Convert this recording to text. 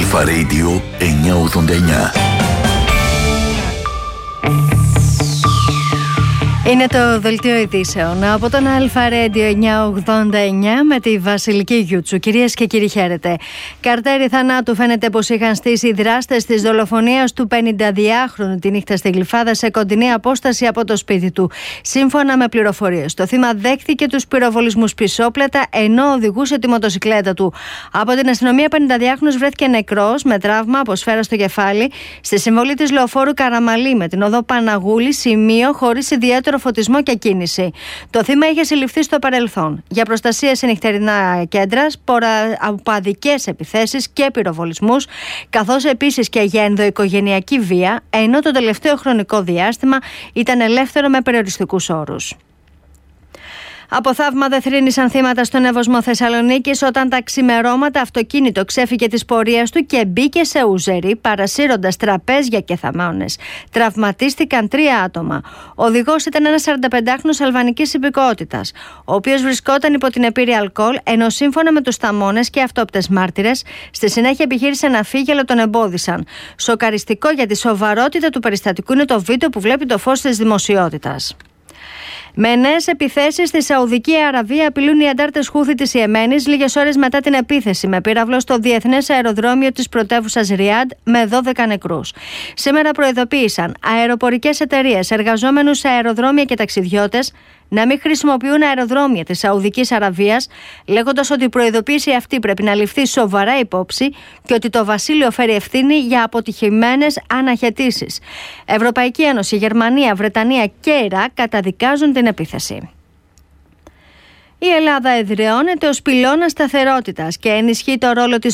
Αλφα Radio 989. Είναι το δελτίο ειδήσεων από τον Αλφα Radio 989 με τη Βασιλική Γιούτσου. Κυρίες και κύριοι, χαίρετε. Καρτέρι θανάτου φαίνεται πως είχαν στήσει οι δράστες της δολοφονίας του 52χρονου τη νύχτα στη Γλυφάδα σε κοντινή απόσταση από το σπίτι του. Σύμφωνα με πληροφορίες, το θύμα δέχθηκε τους πυροβολισμούς πισόπλατα ενώ οδηγούσε τη μοτοσικλέτα του. Από την αστυνομία, 52χρονος βρέθηκε νεκρός με τραύμα από σφαίρα στο κεφάλι στη συμβολή της λεωφόρου Καραμαλή με την οδό Παναγούλη, σημείο χωρίς ιδιαίτερο φωτισμό και κίνηση. Το θύμα είχε συλληφθεί στο παρελθόν για προστασία σε νυχτερινά κέντρα, ποραπαδικές επιθέσεις και πυροβολισμούς, καθώς επίσης και για ενδοοικογενειακή βία, ενώ το τελευταίο χρονικό διάστημα ήταν ελεύθερο με περιοριστικούς όρους. Από θαύμα δεν θρήνησαν θύματα στον Εύωσμο Θεσσαλονίκης όταν τα ξημερώματα αυτοκίνητο ξέφυγε της πορείας του και μπήκε σε ουζερί παρασύροντας τραπέζια και θαμώνες. Τραυματίστηκαν 3 άτομα. Ο οδηγός ήταν ένας 45χρονος αλβανικής υπηκότητας, ο οποίος βρισκόταν υπό την επίρρεια αλκοόλ, ενώ σύμφωνα με τους θαμώνες και αυτόπτες μάρτυρες, στη συνέχεια επιχείρησε να φύγει αλλά τον εμπόδισαν. Σοκαριστικό για τη σοβαρότητα του περιστατικού είναι το βίντεο που βλέπει το φως της δημοσιότητας. Με νέες επιθέσεις στη Σαουδική Αραβία απειλούν οι αντάρτες Χούθη της Ιεμένης λίγες ώρες μετά την επίθεση με πύραυλο στο διεθνές αεροδρόμιο της πρωτεύουσας Ριάντ με 12 νεκρούς. Σήμερα προειδοποίησαν αεροπορικές εταιρείες, εργαζόμενους σε αεροδρόμια και ταξιδιώτες να μην χρησιμοποιούν αεροδρόμια της Σαουδικής Αραβίας, λέγοντας ότι η προειδοποίηση αυτή πρέπει να ληφθεί σοβαρά υπόψη και ότι το βασίλειο φέρει ευθύνη για αποτυχημένες αναχαιτήσεις. Ευρωπαϊκή Ένωση, Γερμανία, Βρετανία και Ιράκ καταδικάζουν την επίθεση. Η Ελλάδα εδραιώνεται ως πυλώνας σταθερότητας και ενισχύει το ρόλο της